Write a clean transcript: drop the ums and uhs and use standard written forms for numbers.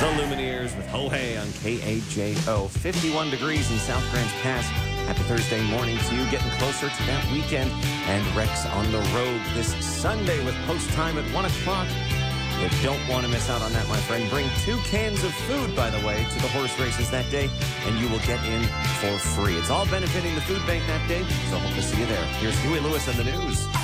The Lumineers with Ho Hey on KAJO. 51 degrees in South Grants Pass. Happy Thursday morning to you. Getting closer to that weekend. And Rex on the road this Sunday with post time at 1 o'clock. You don't want to miss out on that, my friend. Bring 2 cans of food, by the way, to the horse races that day, and you will get in for free. It's all benefiting the food bank that day, so hope to see you there. Here's Huey Lewis and the news.